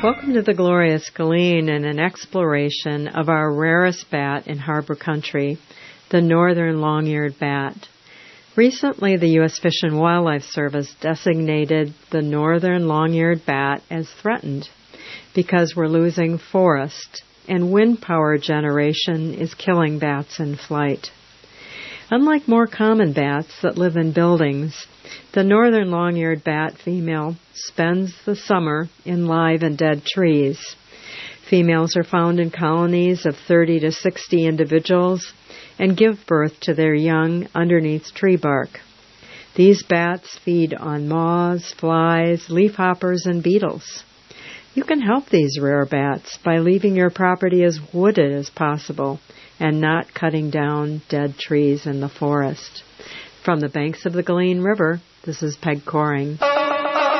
Welcome to the Glorious Galean and an exploration of our rarest bat in Harbor Country, the northern long-eared bat. Recently, the U.S. Fish and Wildlife Service designated the northern long-eared bat as threatened because we're losing forest and wind power generation is killing bats in flight. Unlike more common bats that live in buildings, the northern long-eared bat female spends the summer in live and dead trees. Females are found in colonies of 30 to 60 individuals and give birth to their young underneath tree bark. These bats feed on moths, flies, leafhoppers, and beetles. You can help these rare bats by leaving your property as wooded as possible and not cutting down dead trees in the forest. From the banks of the Galean River, this is Peg Coring.